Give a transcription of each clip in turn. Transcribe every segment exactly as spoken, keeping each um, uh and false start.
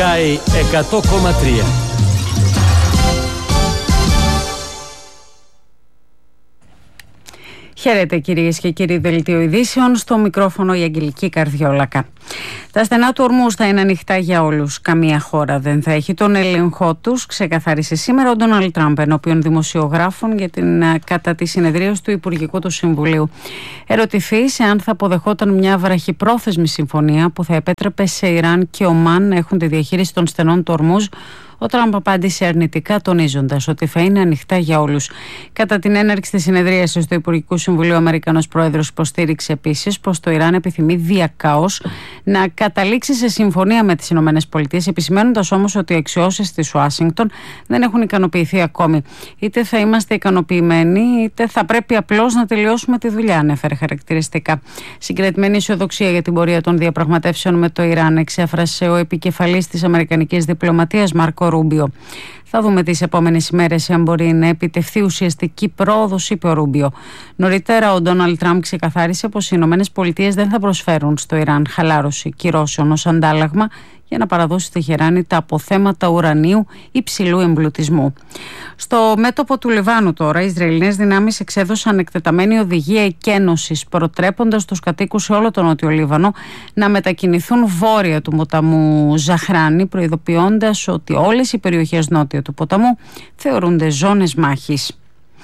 εκατό κόμμα τρία. Χαίρετε κυρίες και κύριοι, δελτίο ειδήσεων, στο μικρόφωνο η Αγγελική Καρδιόλακα. Τα στενά του Ορμούζ θα είναι ανοιχτά για όλους. Καμία χώρα δεν θα έχει τον έλεγχό τους, ξεκαθάρισε σήμερα ο Ντόναλντ Τραμπ ενώπιον δημοσιογράφων για την, κατά τη συνεδρίαση του Υπουργικού του Συμβουλίου. Ερωτηθείς εάν θα αποδεχόταν μια βραχυπρόθεσμη συμφωνία που θα επέτρεπε σε Ιράν και Ομάν να έχουν τη διαχείριση των στενών του Ορμούζ, ο Τραμπ απάντησε αρνητικά, τονίζοντας ότι θα είναι ανοιχτά για όλους. Κατά την έναρξη της συνεδρίασης του Υπουργικού Συμβουλίου, ο Αμερικανός Πρόεδρος υποστήριξε επίσης πως το Ιράν επιθυμεί διακάως να καταλήξει σε συμφωνία με τις ΗΠΑ, επισημαίνοντας όμως ότι οι αξιώσεις της Ουάσιγκτον δεν έχουν ικανοποιηθεί ακόμη. Είτε θα είμαστε ικανοποιημένοι, είτε θα πρέπει απλώς να τελειώσουμε τη δουλειά, ανέφερε χαρακτηριστικά. Συγκρατημένη αισιοδοξία για την πορεία των διαπραγματεύσεων με το Ιράν εξέφρασε ο επικεφαλής της Αμερικανικής διπλωματίας, Μάρκο Ρούμπιο. Θα δούμε τις επόμενες ημέρες αν μπορεί να επιτευχθεί ουσιαστική πρόοδος, είπε ο Ρούμπιο. Νωρίτερα, ο Ντόναλντ Τραμπ ξεκαθάρισε πως οι ΗΠΑ δεν θα προσφέρουν στο Ιράν χαλάρωση κυρώσεων ως αντάλλαγμα για να παραδώσει στη Τεχεράνη τα αποθέματα ουρανίου υψηλού εμπλουτισμού. Στο μέτωπο του Λιβάνου τώρα, οι Ισραηλινές δυνάμεις εξέδωσαν εκτεταμένη οδηγία εκένωσης, προτρέποντας τους κατοίκους σε όλο τον Νότιο Λίβανο να μετακινηθούν βόρεια του ποταμού Ζαχράνη, προειδοποιώντας ότι όλες οι περιοχές νότια του ποταμού θεωρούνται ζώνες μάχης.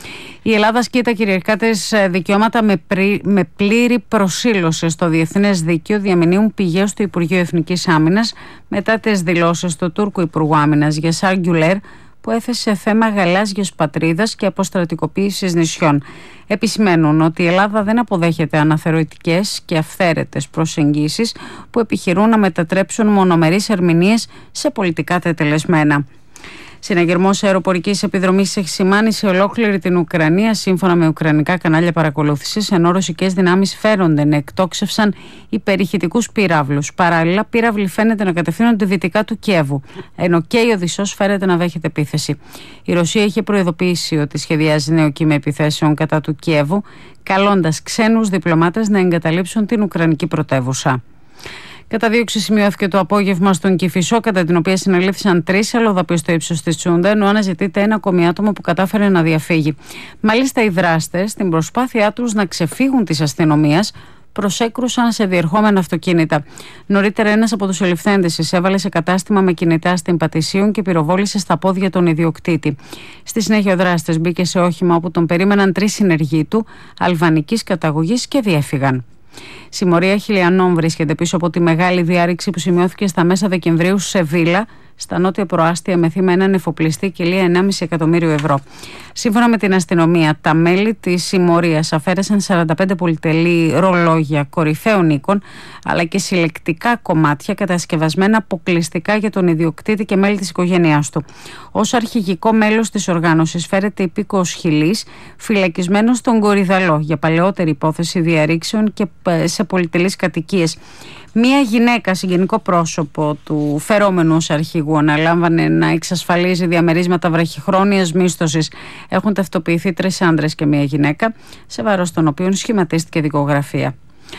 Η Ελλάδα ασκεί τα κυριαρχικά της δικαιώματα με, πρι... με πλήρη προσήλωση στο διεθνές δίκαιο, διαμηνύουν πηγές του Υπουργείου Εθνικής Άμυνας μετά τις δηλώσεις του Τούρκου Υπουργού Άμυνας Γιασάρ Γκιουλέρ, που έθεσε θέμα γαλάζιας πατρίδας και αποστρατικοποίησης νησιών. Επισημαίνουν ότι η Ελλάδα δεν αποδέχεται αναθεωρητικές και αυθαίρετες προσεγγίσεις που επιχειρούν να μετατρέψουν μονομερείς ερμηνείες σε πολιτικά τετελεσμένα. Συναγερμός αεροπορικής επιδρομής έχει σημάνει σε ολόκληρη την Ουκρανία, σύμφωνα με ουκρανικά κανάλια παρακολούθησης, ενώ ρωσικές δυνάμεις φέρονται να εκτόξευσαν υπερηχητικούς πυράβλους. Παράλληλα, πύραυλοι φαίνεται να κατευθύνονται δυτικά του Κιέβου, ενώ και η Οδυσσός φέρεται να δέχεται επίθεση. Η Ρωσία είχε προειδοποιήσει ότι σχεδιάζει νέο κύμα επιθέσεων κατά του Κιέβου, καλώντας ξένους διπλωμάτες να εγκαταλείψουν την Ουκρανική πρωτεύουσα. Καταδίωξη σημειώθηκε το απόγευμα στον Κηφισό, κατά την οποία συνελήφθησαν τρεις αλλοδαποί στο ύψος της Τσούντα, ενώ αναζητείται ένα ακόμη άτομο που κατάφερε να διαφύγει. Μάλιστα, οι δράστες, στην προσπάθειά τους να ξεφύγουν της αστυνομίας, προσέκρουσαν σε διερχόμενα αυτοκίνητα. Νωρίτερα, ένας από τους ελευθέντες εισέβαλε σε κατάστημα με κινητά στην Πατησίων και πυροβόλησε στα πόδια τον ιδιοκτήτη. Στη συνέχεια, ο δράστης μπήκε σε όχημα όπου τον περίμεναν τρεις συνεργοί του, αλβανικής καταγωγής, και διέφυγαν. Συμμορία χιλιανών βρίσκεται πίσω από τη μεγάλη διάρρηξη που σημειώθηκε στα μέσα Δεκεμβρίου σε Βίλα, στα νότια προάστια, με θύμα έναν εφοπλιστή κοιλία ενάμιση εκατομμύριο ευρώ. Σύμφωνα με την αστυνομία, τα μέλη της συμμορίας αφαίρεσαν σαράντα πέντε πολυτελή ρολόγια κορυφαίων οίκων, αλλά και συλλεκτικά κομμάτια κατασκευασμένα αποκλειστικά για τον ιδιοκτήτη και μέλη της οικογένειάς του. Ως αρχηγικό μέλος της οργάνωσης φέρεται υπήκοος Χιλής, φυλακισμένος στον Κορυδαλό για παλαιότερη υπόθεση διαρρήξεων και σε πολυτελείς κατοικίες. Μία γυναίκα, συγγενικό πρόσωπο του φερόμενου ως αρχηγού, αναλάμβανε να εξασφαλίζει διαμερίσματα βραχυχρόνιας μίσθωσης. Έχουν ταυτοποιηθεί τρεις άντρες και μία γυναίκα, σε βάρος των οποίων σχηματίστηκε δικογραφία.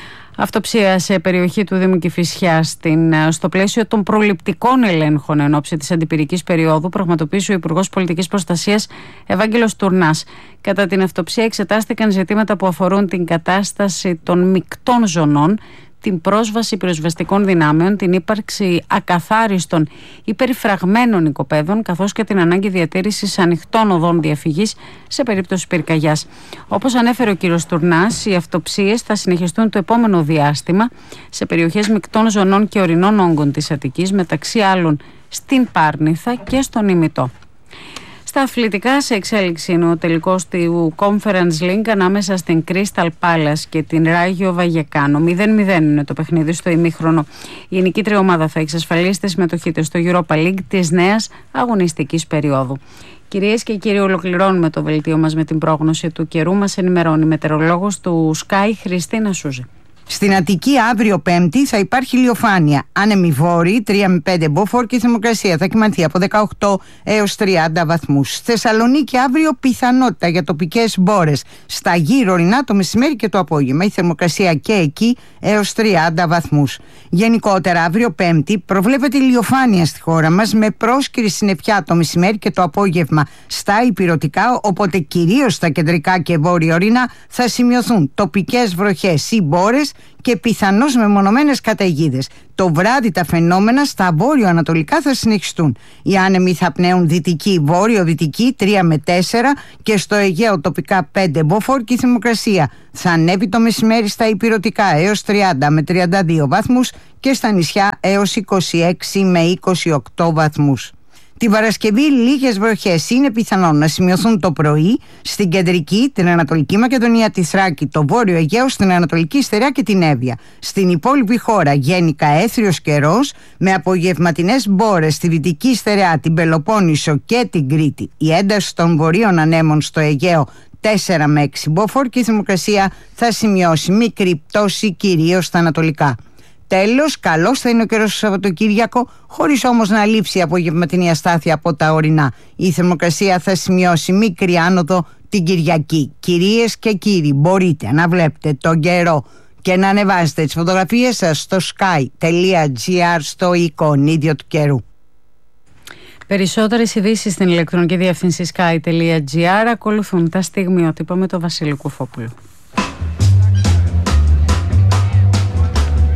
Αυτοψία σε περιοχή του Δήμου Κηφισιάς, στο πλαίσιο των προληπτικών ελέγχων εν ώψη της αντιπυρικής περίοδου, πραγματοποίησε ο Υπουργός Πολιτικής Προστασίας Ευάγγελος Τουρνάς. Κατά την αυτοψία εξετάστηκαν ζητήματα που αφορούν την κατάσταση των μεικτών ζωνών, την πρόσβαση πυροσβεστικών δυνάμεων, την ύπαρξη ακαθάριστων ή περιφραγμένων οικοπαίδων, καθώς και την ανάγκη διατήρησης ανοιχτών οδών διαφυγής σε περίπτωση πυρκαγιάς. Όπως ανέφερε ο κ. Τουρνάς, οι αυτοψίες θα συνεχιστούν το επόμενο διάστημα σε περιοχές μεικτών ζωνών και ορεινών όγκων της Αττικής, μεταξύ άλλων στην Πάρνηθα και στον Ημιτό. Στα αθλητικά, σε εξέλιξη είναι ο τελικός του Conference League ανάμεσα στην Crystal Palace και την Ράγιο Βαγεκάνο. μηδέν μηδέν είναι το παιχνίδι στο ημίχρονο. Η νικήτρια ομάδα θα εξασφαλίσει τη συμμετοχή της στο Europa League της νέας αγωνιστικής περίοδου. Κυρίες και κύριοι, ολοκληρώνουμε το δελτίο μας με την πρόγνωση του καιρού. Μας ενημερώνει η μετεωρολόγος του Sky, Χριστίνα Σούζη. Στην Αττική αύριο Πέμπτη θα υπάρχει ηλιοφάνεια. Άνεμοι βόρειοι τρία με πέντε μποφόρ και η θερμοκρασία θα κυμανθεί από δεκαοκτώ έως τριάντα βαθμούς. Στη Θεσσαλονίκη αύριο πιθανότητα για τοπικές μπόρες στα γύρω ορεινά το μεσημέρι και το απόγευμα. Η θερμοκρασία και εκεί έως τριάντα βαθμούς. Γενικότερα αύριο Πέμπτη προβλέπεται ηλιοφάνεια στη χώρα μας με πρόσκαιρη συννεφιά το μεσημέρι και το απόγευμα στα ηπειρωτικά, οπότε κυρίως στα κεντρικά και βόρεια ορεινά θα σημειωθούν τοπικές βροχές ή μπόρες και πιθανώς μεμονωμένες καταιγίδες. Το βράδυ τα φαινόμενα στα βόρειο-ανατολικά θα συνεχιστούν. Οι άνεμοι θα πνέουν δυτική, βόρειο-δυτική τρία με τέσσερα και στο Αιγαίο τοπικά πέντε μποφόρ και η θερμοκρασία θα ανέβει το μεσημέρι στα ηπειρωτικά έως τριάντα με τριάντα δύο βαθμούς και στα νησιά έως είκοσι έξι με είκοσι οκτώ βαθμούς. Τη Παρασκευή λίγες βροχές είναι πιθανόν να σημειωθούν το πρωί στην κεντρική, την Ανατολική Μακεδονία, τη Θράκη, το Βόρειο Αιγαίο, στην Ανατολική Στερεά και την Εύβοια. Στην υπόλοιπη χώρα γενικά έθριος καιρός με απογευματινές μπόρες στη Δυτική Στερεά, την Πελοπόννησο και την Κρήτη. Η ένταση των βορείων ανέμων στο Αιγαίο τέσσερα με έξι μποφόρ και η θερμοκρασία θα σημειώσει μικρή πτώση κυρίως στα ανατολικά. Τέλος, καλός θα είναι ο καιρός στο Σαββατοκύριακο, χωρίς όμως να λείψει η απογευματινή αστάθεια από τα ορεινά. Η θερμοκρασία θα σημειώσει μικρή άνοδο την Κυριακή. Κυρίες και κύριοι, μπορείτε να βλέπετε τον καιρό και να ανεβάζετε τις φωτογραφίες σας στο sky τελεία gr στο εικονίδιο του καιρού. Περισσότερες ειδήσεις στην ηλεκτρονική διεύθυνση sky τελεία gr. Ακολουθούν τα στιγμιότυπα με τον Βασίλη Κουφόπουλο.